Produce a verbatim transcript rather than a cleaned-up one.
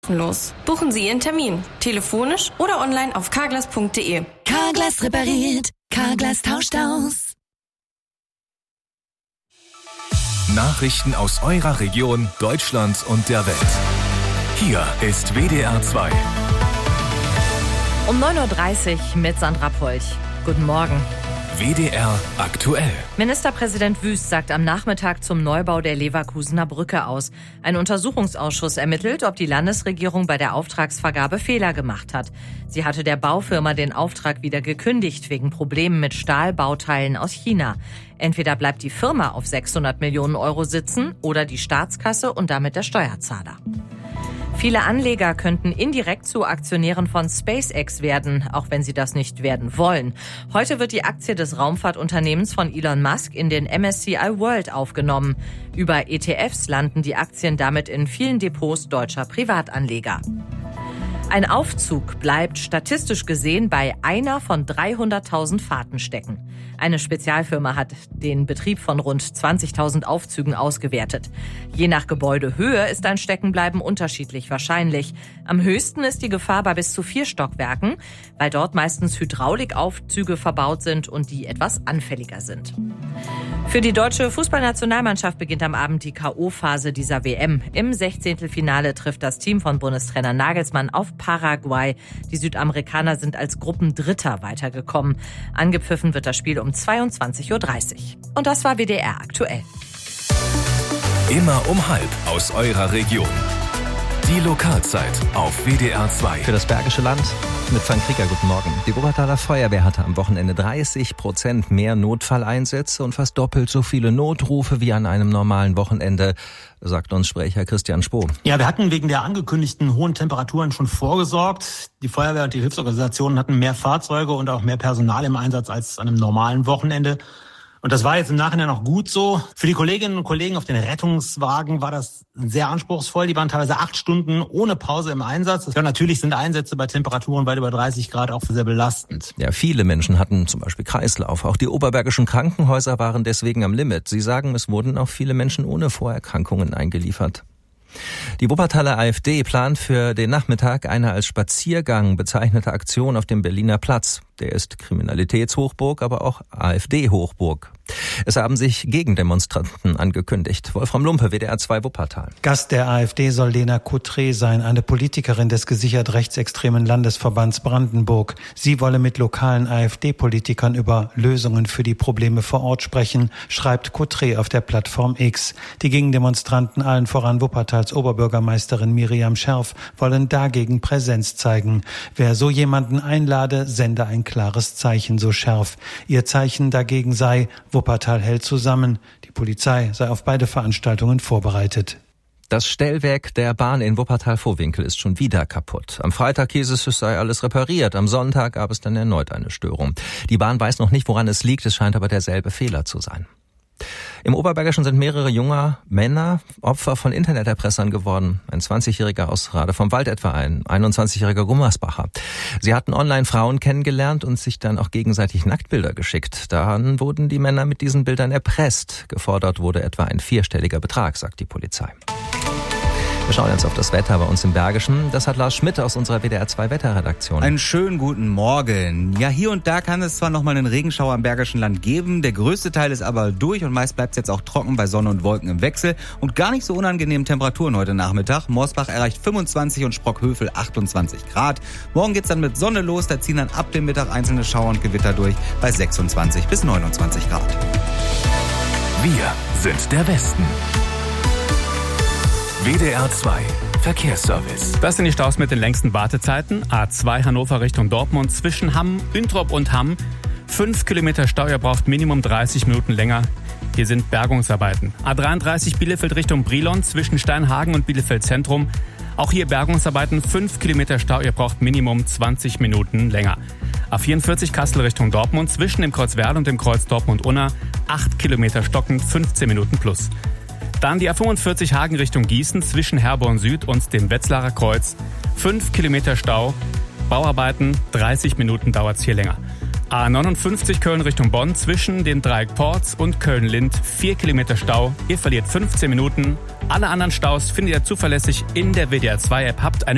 Los. Buchen Sie Ihren Termin, telefonisch oder online auf carglass punkt de. Carglass repariert, Carglass tauscht aus. Nachrichten aus eurer Region, Deutschland und der Welt. Hier ist W D R zwei. Um neun Uhr dreißig mit Sandra Polch. Guten Morgen. W D R aktuell. Ministerpräsident Wüst sagt am Nachmittag zum Neubau der Leverkusener Brücke aus. Ein Untersuchungsausschuss ermittelt, ob die Landesregierung bei der Auftragsvergabe Fehler gemacht hat. Sie hatte der Baufirma den Auftrag wieder gekündigt wegen Problemen mit Stahlbauteilen aus China. Entweder bleibt die Firma auf sechshundert Millionen Euro sitzen oder die Staatskasse und damit der Steuerzahler. Viele Anleger könnten indirekt zu Aktionären von SpaceX werden, auch wenn sie das nicht werden wollen. Heute wird die Aktie des Raumfahrtunternehmens von Elon Musk in den M S C I World aufgenommen. Über E T Fs landen die Aktien damit in vielen Depots deutscher Privatanleger. Ein Aufzug bleibt statistisch gesehen bei einer von dreihunderttausend Fahrten stecken. Eine Spezialfirma hat den Betrieb von rund zwanzigtausend Aufzügen ausgewertet. Je nach Gebäudehöhe ist ein Steckenbleiben unterschiedlich wahrscheinlich. Am höchsten ist die Gefahr bei bis zu vier Stockwerken, weil dort meistens Hydraulikaufzüge verbaut sind und die etwas anfälliger sind. Für die deutsche Fußballnationalmannschaft beginnt am Abend die K O-Phase dieser W M. Im Sechzehntelfinale trifft das Team von Bundestrainer Nagelsmann auf Paraguay. Die Südamerikaner sind als Gruppendritter weitergekommen. Angepfiffen wird das Spiel um zweiundzwanzig Uhr dreißig. Und das war W D R aktuell. Immer um halb aus eurer Region. Die Lokalzeit auf W D R zwei. Für das Bergische Land mit Frank Krieger, guten Morgen. Die Wuppertaler Feuerwehr hatte am Wochenende dreißig Prozent mehr Notfalleinsätze und fast doppelt so viele Notrufe wie an einem normalen Wochenende, sagt uns Sprecher Christian Spoh. Ja, wir hatten wegen der angekündigten hohen Temperaturen schon vorgesorgt. Die Feuerwehr und die Hilfsorganisationen hatten mehr Fahrzeuge und auch mehr Personal im Einsatz als an einem normalen Wochenende. Und das war jetzt im Nachhinein auch gut so. Für die Kolleginnen und Kollegen auf den Rettungswagen war das sehr anspruchsvoll. Die waren teilweise acht Stunden ohne Pause im Einsatz. Ja, natürlich sind Einsätze bei Temperaturen weit über dreißig Grad auch sehr belastend. Ja, viele Menschen hatten zum Beispiel Kreislauf. Auch die oberbergischen Krankenhäuser waren deswegen am Limit. Sie sagen, es wurden auch viele Menschen ohne Vorerkrankungen eingeliefert. Die Wuppertaler AfD plant für den Nachmittag eine als Spaziergang bezeichnete Aktion auf dem Berliner Platz. Der ist Kriminalitätshochburg, aber auch AfD-Hochburg. Es haben sich Gegendemonstranten angekündigt. Wolfram Lumpe, W D R zwei Wuppertal. Gast der AfD soll Lena Coutré sein, eine Politikerin des gesichert rechtsextremen Landesverbands Brandenburg. Sie wolle mit lokalen AfD-Politikern über Lösungen für die Probleme vor Ort sprechen, schreibt Coutré auf der Plattform X. Die Gegendemonstranten, allen voran Wuppertals Oberbürgermeisterin Miriam Scherf, wollen dagegen Präsenz zeigen. Wer so jemanden einlade, sende ein klares Zeichen, so Scherf. Ihr Zeichen dagegen sei, Wuppertal hält zusammen. Die Polizei sei auf beide Veranstaltungen vorbereitet. Das Stellwerk der Bahn in Wuppertal-Vohwinkel ist schon wieder kaputt. Am Freitag hieß es, es sei alles repariert. Am Sonntag gab es dann erneut eine Störung. Die Bahn weiß noch nicht, woran es liegt. Es scheint aber derselbe Fehler zu sein. Im Oberbergischen sind mehrere junge Männer Opfer von Interneterpressern geworden. Ein zwanzigjähriger aus Rade vom Wald etwa, ein einundzwanzigjähriger Gummersbacher. Sie hatten online Frauen kennengelernt und sich dann auch gegenseitig Nacktbilder geschickt. Dann wurden die Männer mit diesen Bildern erpresst. Gefordert wurde etwa ein vierstelliger Betrag, sagt die Polizei. Wir schauen jetzt auf das Wetter bei uns im Bergischen. Das hat Lars Schmidt aus unserer W D R zwei Wetterredaktion. Einen schönen guten Morgen. Ja, hier und da kann es zwar noch mal einen Regenschauer im Bergischen Land geben. Der größte Teil ist aber durch und meist bleibt es jetzt auch trocken bei Sonne und Wolken im Wechsel. Und gar nicht so unangenehmen Temperaturen heute Nachmittag. Morsbach erreicht fünfundzwanzig und Sprockhövel achtundzwanzig Grad. Morgen geht's dann mit Sonne los. Da ziehen dann ab dem Mittag einzelne Schauer und Gewitter durch bei sechsundzwanzig bis neunundzwanzig Grad. Wir sind der Westen. W D R zwei Verkehrsservice. Das sind die Staus mit den längsten Wartezeiten. A zwei Hannover Richtung Dortmund zwischen Hamm, Üntrop und Hamm. Fünf Kilometer Stau, ihr braucht Minimum dreißig Minuten länger. Hier sind Bergungsarbeiten. A dreiunddreißig Bielefeld Richtung Brilon zwischen Steinhagen und Bielefeld Zentrum. Auch hier Bergungsarbeiten, fünf Kilometer Stau, ihr braucht Minimum zwanzig Minuten länger. A vierundvierzig Kassel Richtung Dortmund zwischen dem Kreuz Werl und dem Kreuz Dortmund-Unna. acht Kilometer stockend, fünfzehn Minuten plus. Dann die A fünfundvierzig Hagen Richtung Gießen zwischen Herborn Süd und dem Wetzlarer Kreuz. fünf Kilometer Stau, Bauarbeiten, dreißig Minuten dauert es hier länger. A neunundfünfzig Köln Richtung Bonn zwischen den Dreieck Porz und Köln-Lind. vier Kilometer Stau, ihr verliert fünfzehn Minuten. Alle anderen Staus findet ihr zuverlässig in der W D R zwei App. Habt eine